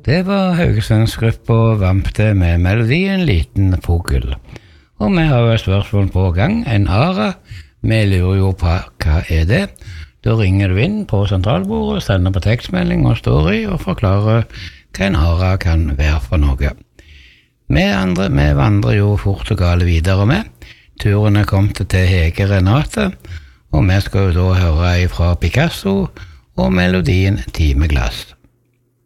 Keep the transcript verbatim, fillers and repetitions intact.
Det var Haugesundsgruppa Vampte med melodien Liten Fugl. Og vi har jo et spørsmål på gang, en ara. Vi lurer jo på hva er det. Da ringer du inn på sentralbordet, sender på tekstmelding og story og forklarer hva en ara kan være for noe. Vi andre, vi vandrer jo fort og gale videre med. Turen er kommet til Hege Renate, og vi skal jo da høre ifra Picasso og melodien Timeglass.